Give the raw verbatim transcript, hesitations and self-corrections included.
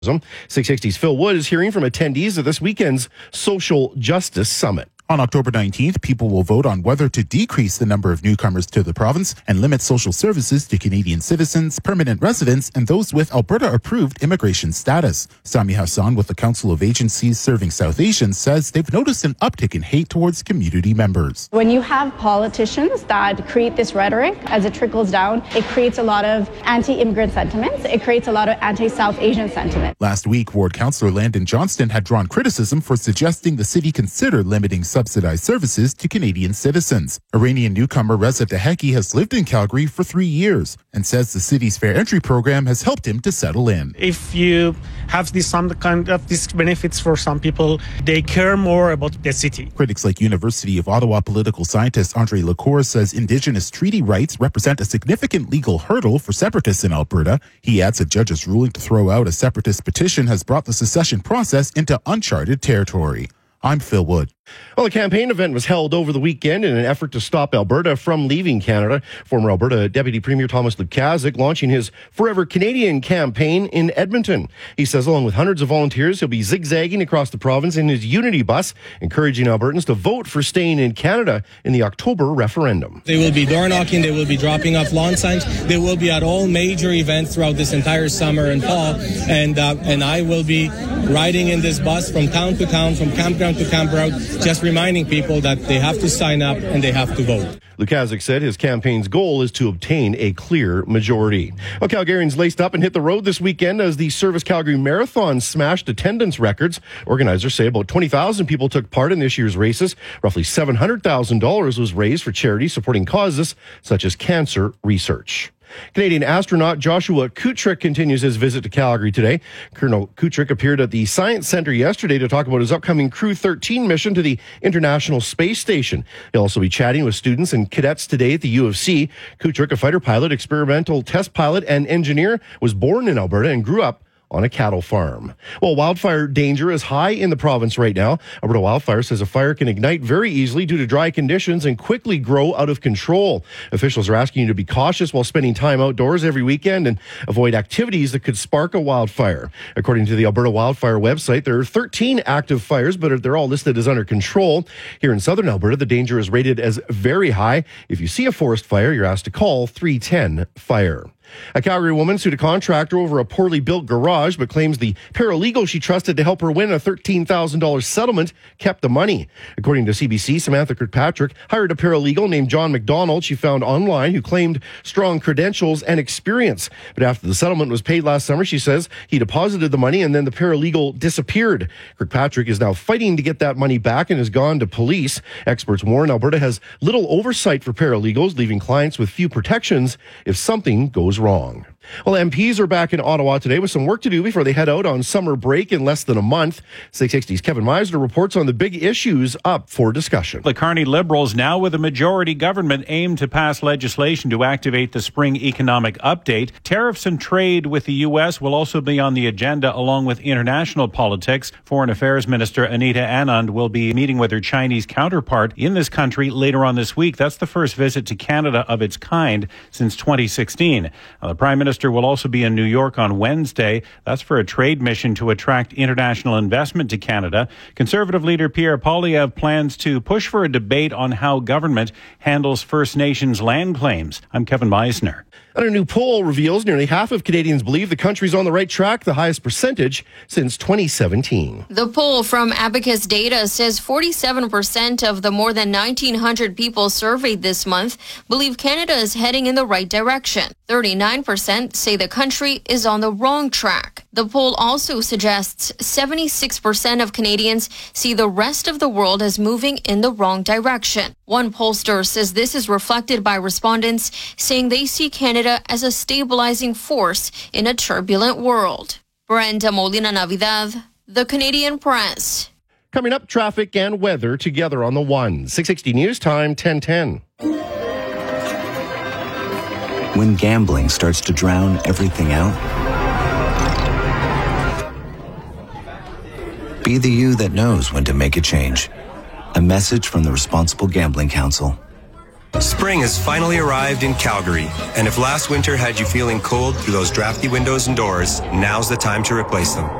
six sixty's Phil Wood is hearing from attendees of this weekend's Social Justice Summit. On October nineteenth, people will vote on whether to decrease the number of newcomers to the province and limit social services to Canadian citizens, permanent residents, and those with Alberta-approved immigration status. Sami Hassan with the Council of Agencies Serving South Asians says they've noticed an uptick in hate towards community members. When you have politicians that create this rhetoric as it trickles down, it creates a lot of anti-immigrant sentiments. It creates a lot of anti-South Asian sentiment. Last week, Ward Councillor Landon Johnston had drawn criticism for suggesting the city consider limiting subsidized services to Canadian citizens. Iranian newcomer Reza Deheki has lived in Calgary for three years and says the city's fair entry program has helped him to settle in. If you have this, some kind of these benefits for some people, they care more about the city. Critics like University of Ottawa political scientist Andre Lacour says Indigenous treaty rights represent a significant legal hurdle for separatists in Alberta. He adds a judge's ruling to throw out a separatist petition has brought the secession process into uncharted territory. I'm Phil Wood. Well, a campaign event was held over the weekend in an effort to stop Alberta from leaving Canada. Former Alberta Deputy Premier Thomas Lukaszuk launching his Forever Canadian campaign in Edmonton. He says along with hundreds of volunteers, he'll be zigzagging across the province in his Unity bus, encouraging Albertans to vote for staying in Canada in the October referendum. They will be door knocking, they will be dropping off lawn signs, they will be at all major events throughout this entire summer and fall, and uh, and I will be riding in this bus from town to town, from campground to campground, just reminding people that they have to sign up and they have to vote. Lukaszuk said his campaign's goal is to obtain a clear majority. Well, Calgarians laced up and hit the road this weekend as the Service Calgary Marathon smashed attendance records. Organizers say about twenty thousand people took part in this year's races. Roughly seven hundred thousand dollars was raised for charities supporting causes such as cancer research. Canadian astronaut Joshua Kutrick continues his visit to Calgary today. Colonel Kutrick appeared at the Science Centre yesterday to talk about his upcoming Crew thirteen mission to the International Space Station. He'll also be chatting with students and cadets today at the U of C. Kutrick, a fighter pilot, experimental test pilot, and engineer, was born in Alberta and grew up on a cattle farm. Well, wildfire danger is high in the province right now. Alberta Wildfire says a fire can ignite very easily due to dry conditions and quickly grow out of control. Officials are asking you to be cautious while spending time outdoors every weekend and avoid activities that could spark a wildfire. According to the Alberta Wildfire website, there are thirteen active fires, but they're all listed as under control. Here in southern Alberta, the danger is rated as very high. If you see a forest fire, you're asked to call three ten fire. A Calgary woman sued a contractor over a poorly built garage, but claims the paralegal she trusted to help her win a thirteen thousand dollars settlement kept the money. According to C B C, Samantha Kirkpatrick hired a paralegal named John McDonald she found online who claimed strong credentials and experience. But after the settlement was paid last summer, she says he deposited the money and then the paralegal disappeared. Kirkpatrick is now fighting to get that money back and has gone to police. Experts warn Alberta has little oversight for paralegals, leaving clients with few protections if something goes wrong. Well, M Ps are back in Ottawa today with some work to do before they head out on summer break in less than a month. six sixty's Kevin Meisner reports on the big issues up for discussion. The Carney Liberals, now with a majority government, aim to pass legislation to activate the spring economic update. Tariffs and trade with the U S will also be on the agenda, along with international politics. Foreign Affairs Minister Anita Anand will be meeting with her Chinese counterpart in this country later on this week. That's the first visit to Canada of its kind since twenty sixteen. Now, the Prime Minister will also be in New York on Wednesday. That's for a trade mission to attract international investment to Canada. Conservative leader Pierre Poilievre plans to push for a debate on how government handles First Nations land claims. I'm Kevin Meisner. And a new poll reveals nearly half of Canadians believe the country's on the right track, the highest percentage since twenty seventeen. The poll from Abacus Data says forty-seven percent of the more than nineteen hundred people surveyed this month believe Canada is heading in the right direction. thirty-nine percent say the country is on the wrong track. The poll also suggests seventy-six percent of Canadians see the rest of the world as moving in the wrong direction. One pollster says this is reflected by respondents saying they see Canada as a stabilizing force in a turbulent world. Brenda Molina Navidad, The Canadian Press. Coming up, traffic and weather together on the one. six sixty News Time, ten ten. When gambling starts to drown everything out, be the you that knows when to make a change. A message from the Responsible Gambling Council. Spring has finally arrived in Calgary, and if last winter had you feeling cold through those drafty windows and doors, now's the time to replace them.